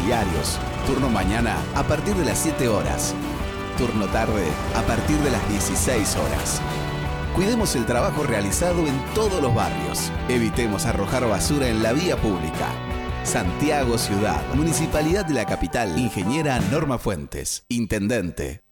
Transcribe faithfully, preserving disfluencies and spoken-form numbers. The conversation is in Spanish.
diarios. Turno mañana a partir de las siete horas. Turno tarde a partir de las dieciséis horas. Cuidemos el trabajo realizado en todos los barrios. Evitemos arrojar basura en la vía pública. Santiago Ciudad, Municipalidad de la Capital, Ingeniera Norma Fuentes, Intendente